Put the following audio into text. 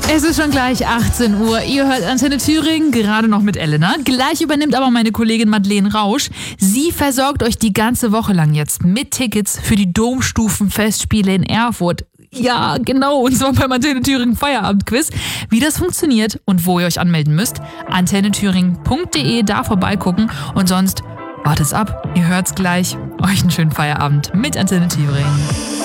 Es ist schon gleich 18 Uhr. Ihr hört Antenne Thüringen, gerade noch mit Elena. Gleich übernimmt aber meine Kollegin Madeleine Rausch. Sie versorgt euch die ganze Woche lang jetzt mit Tickets für die Domstufenfestspiele in Erfurt. Ja, genau, und zwar beim Antenne Thüringen Feierabendquiz. Wie das funktioniert und wo ihr euch anmelden müsst, antennethüringen.de, da vorbeigucken. Und sonst wartet's ab, ihr hört's gleich. Euch einen schönen Feierabend mit Antenne Thüringen.